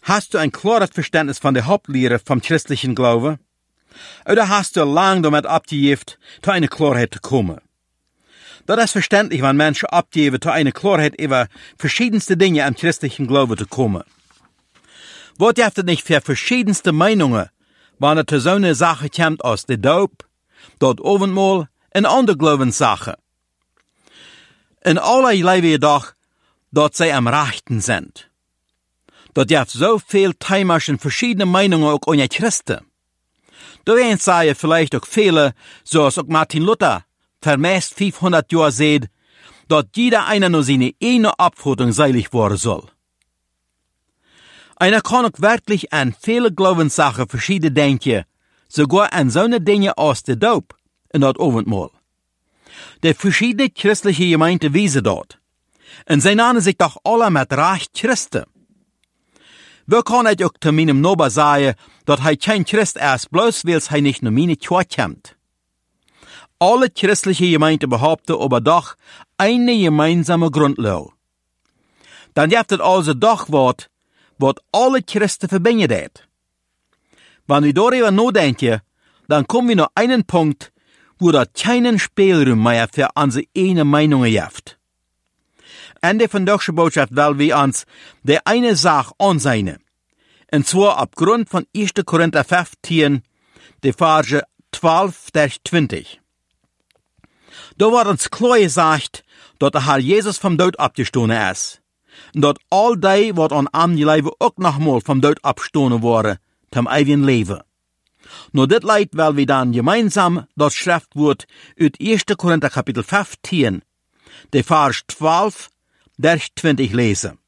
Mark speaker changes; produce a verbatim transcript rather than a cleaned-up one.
Speaker 1: Hast du ein klares Verständnis von der Hauptlehre vom christlichen Glauben? Oder hast du lang damit abgegeben, zu einer Klarheit zu kommen? Das ist verständlich, wenn Menschen abgeben, zu einer Klarheit über verschiedenste Dinge im christlichen Glauben zu kommen. Was gibt es nicht für verschiedenste Meinungen, wenn es zu so einer Sache kommt aus der Doop, dort Abendmahl und andere Glaubenssachen? In alle leben jedoch, dass sie am Rechten sind. Dort gibt so viel Teilmasch und verschiedene Meinungen auch unter Christen. Da werden sie vielleicht auch viele, zoals auch Martin Luther, vermeest vierhundert Jahre seht, dass jeder einer nur seine eine Abfuhrung seilig worden soll. Einer kann auch wirklich an viele Glaubenssachen verschieden denken, sogar an so eine Dinge aus der Doop und das Abendmahl. Die verschiedenen christliche Gemeinden wiesen dort. Und sie nennen sich doch alle mit Recht Christen. Wie kann ich auch zu meinem Nachbar sagen, dass er kein Christ ist, bloß weil er nicht nur meine Kirche kommt? Alle christliche Gemeinden behaupten aber doch eine gemeinsame Grundlage. Dann gibt es also doch was, was alle Christen verbindet. Wenn wir darüber nachdenken, dann kommen wir noch einen Punkt, wo da keinen Spielraum mehr für unsere eine Meinung gibt. Ende von der Botschaft will wir uns der eine Sache ansehen. Und zwar aufgrund von erster Korinther fünfzehn, die Verse zwölf bis zwanzig. Da wird uns klar gesagt, dass der Herr Jesus vom Tod abgestoßen ist. Und dass all die, was an ihm Leben auch nochmal vom Tod abgestoßen worden, zum ewigen Leben. Nur dit Leid, weil wir dann gemeinsam das Schriftwort aus erster Korinther Kapitel fünfzehn, die Vers zwölf bis zwanzig lesen.